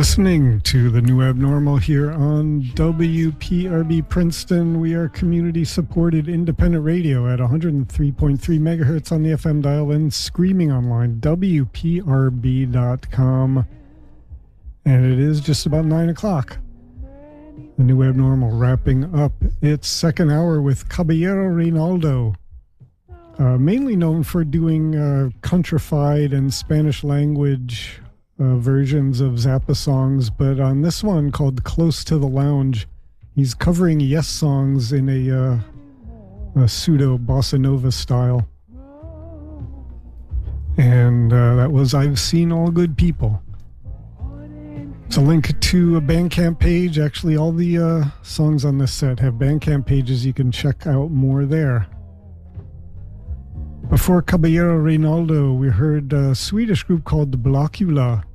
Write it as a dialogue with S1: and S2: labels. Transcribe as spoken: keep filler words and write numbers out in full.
S1: listening to The New Abnormal here on W P R B Princeton. We are community-supported independent radio at one hundred three point three megahertz on the F M dial and streaming online, W P R B dot com. And it is just about nine o'clock. The New Abnormal wrapping up its second hour with Caballero Reynaldo, uh, mainly known for doing uh, countrified and Spanish language Uh, versions of Zappa songs, but on this one called Close to the Lounge, he's covering Yes songs in a, uh, a pseudo bossa nova style. And uh, that was I've Seen All Good People. It's a link to a Bandcamp page. Actually, all the uh, songs on this set have Bandcamp pages. You can check out more there. Before Caballero Reynaldo, we heard a Swedish group called Blockula